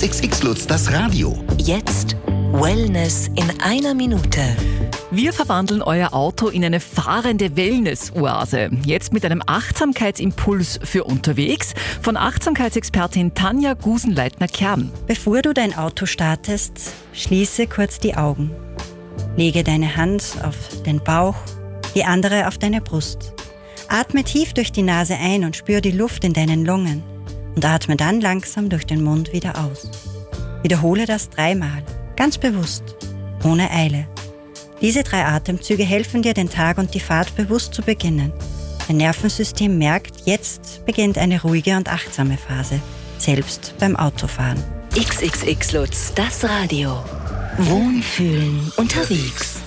XXX Lutz, das Radio. Jetzt Wellness in einer Minute. Wir verwandeln euer Auto in eine fahrende Wellness-Oase. Jetzt mit einem Achtsamkeitsimpuls für unterwegs von Achtsamkeitsexpertin Tanja Gusenleitner-Kern. Bevor du dein Auto startest, schließe kurz die Augen. Lege deine Hand auf den Bauch, die andere auf deine Brust. Atme tief durch die Nase ein und spür die Luft in deinen Lungen. Und atme dann langsam durch den Mund wieder aus. Wiederhole das 3-mal, ganz bewusst, ohne Eile. Diese 3 Atemzüge helfen dir, den Tag und die Fahrt bewusst zu beginnen. Dein Nervensystem merkt, jetzt beginnt eine ruhige und achtsame Phase, selbst beim Autofahren. XXX Lutz, das Radio. Wohlfühlen unterwegs.